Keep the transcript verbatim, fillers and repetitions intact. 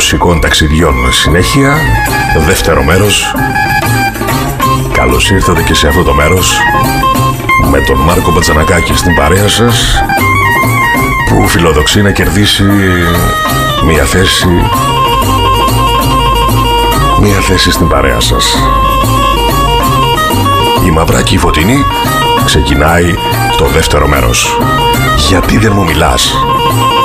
μουσικών ταξιδιών συνέχεια, δεύτερο μέρος. Καλώς ήρθατε και σε αυτό το μέρος με τον Μάρκο Μπατζανακάκη στην παρέα σας, που φιλοδοξεί να κερδίσει μια θέση μια θέση στην παρέα σας. Η Μαυράκη η Φωτεινή ξεκινάει το δεύτερο μέρος. Γιατί δεν μου μιλάς?